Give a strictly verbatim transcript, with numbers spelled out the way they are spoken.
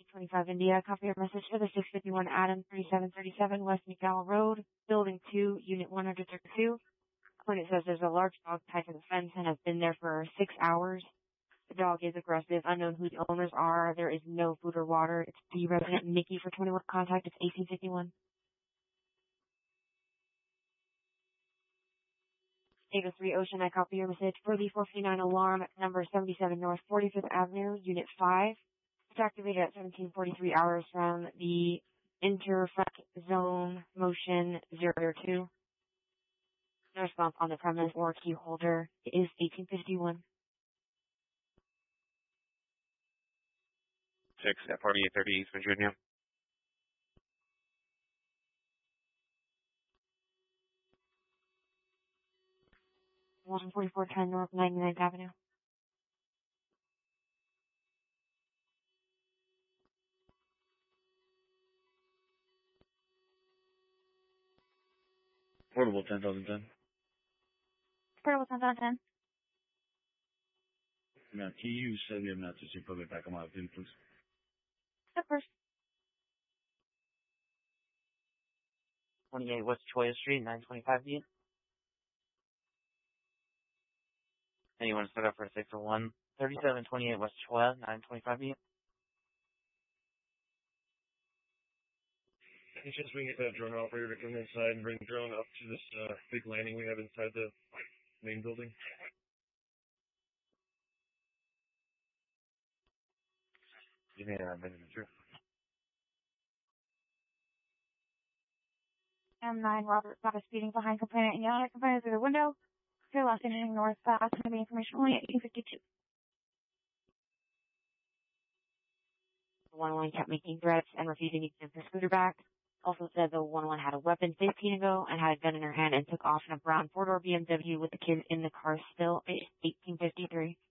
twenty-five India, copy your message for the six fifty-one Adam, thirty-seven thirty-seven West McDowell Road, Building two, Unit one thirty-two. When it says there's a large dog tied to the fence and has been there for six hours. The dog is aggressive, unknown who the owners are, there is no food or water. It's the resident Nikki for twenty-one contact, it's eighteen fifty-one. Davis three Ocean, I copy your message for the four fifty-nine alarm at number seventy-seven North forty-fifth Avenue, Unit five. It's activated at seventeen forty-three hours from the interfront zone motion zero two. No response on the premise or key holder. It is eighteen fifty-one. Six at forty-eight thirty East Virginia. one forty-four ten North ninety-ninth Avenue. Portable ten thousand ten. Portable ten thousand ten. Now, can you send me a message and put me back on my pin, please? Of course. twenty-eight West Choya Street, nine twenty-five B. And you want to start up for a six for one? thirty-seven twenty-eight West Choya, nine twenty-five B. Any chance we can get that drone operator to come inside and bring the drone up to this uh, big landing we have inside the main building? Give me a minute, sure. M nine Robert Scott speeding behind complainant and yelling at complainant through the window. Your last ending north, uh, going to be information only at eighteen fifty-two. The one one kept making threats and refusing to give her scooter back. Also said the one one had a weapon fifteen ago and had a gun in her hand and took off in a brown four-door B M W with the kids in the car still. eighteen fifty-three.